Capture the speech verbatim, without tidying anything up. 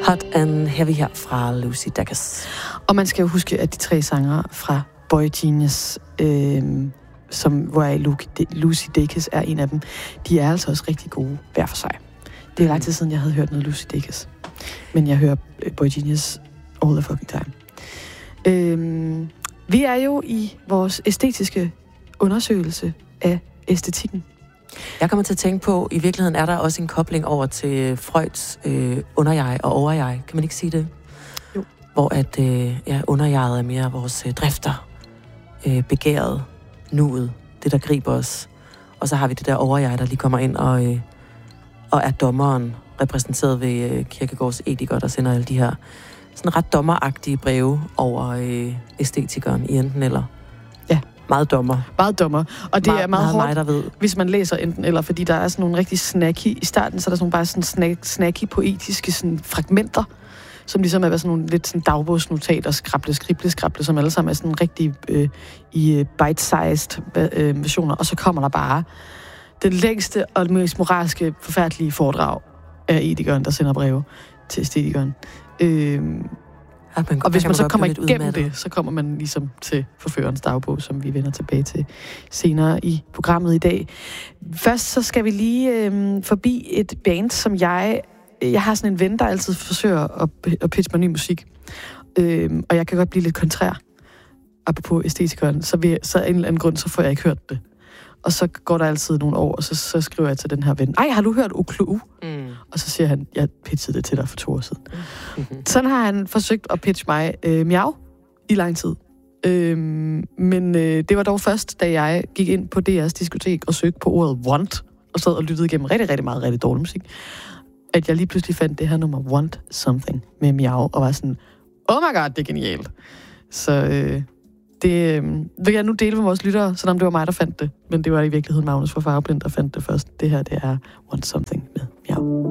Hot and Heavy her fra Lucy Dacus. Og man skal jo huske, at de tre sanger fra Boy Genius, øh, som, hvor er Lucy Dacus er en af dem, de er altså også rigtig gode hver for sig. Det er lang tid siden, jeg havde hørt noget Lucy Dacus. Men jeg hører Boy Genius all the fucking time. Øh, vi er jo i vores æstetiske undersøgelse af æstetikken. Jeg kommer til at tænke på, i virkeligheden er der også en kobling over til Freuds øh, underjeg og overjeg. Kan man ikke sige det? Jo. Hvor at øh, ja, underjeget er mere vores øh, drifter, øh, begæret, nuet, det der griber os. Og så har vi det der overjeg, der lige kommer ind og, øh, og er dommeren, repræsenteret ved øh, Kierkegaards etiker, der sender alle de her sådan ret dommeragtige breve over øh, æstetikeren i enten eller. Ja. Meget dommer. Meget dommer. Og det meget, er meget, meget hårdt, mig, der ved. Hvis man læser enten eller, fordi der er sådan nogle rigtig snacky, i starten så er der sådan nogle bare sådan snack, snacky, poetiske sådan fragmenter, som ligesom er sådan nogle lidt sådan dagbogsnotater, skrable, skrible, skrable, som alle sammen er sådan rigtig øh, i bite-sized øh, versioner. Og så kommer der bare den længste og mest moralske, forfærdelige foredrag af etikeren, der sender breve til æstetikeren. Øh, Ja, man, og hvis man, man så kommer igennem udmattet. det, så kommer man ligesom til forførerens dagbog, som vi vender tilbage til senere i programmet i dag. Først så skal vi lige øh, forbi et band, som jeg... Jeg har sådan en ven, der altid forsøger at, at pitche mig ny musik. Øh, og jeg kan godt blive lidt kontrær, apropos æstetikeren. Så, vi, så af en eller anden grund, så får jeg ikke hørt det. Og så går der altid nogle år, og så, så skriver jeg til den her ven, ej, har du hørt Oklo? Mm. Og så siger han, jeg pitchede det til dig for to år siden. Mm-hmm. Sådan har han forsøgt at pitche mig øh, miau i lang tid. Øh, men øh, det var dog først, da jeg gik ind på D R's diskotek og søgte på ordet want, og sad og lyttede igennem rigtig, rigtig meget rigtig dårlig musik, at jeg lige pludselig fandt det her nummer Want Something med miau, og var sådan, oh my god, det er genialt. Så... Øh, Det øh, vil jeg nu dele med vores lyttere, selvom det var mig, der fandt det. Men det var i virkeligheden Magnus fra Farveblind, der fandt det først. Det her, det er Want Something med miau.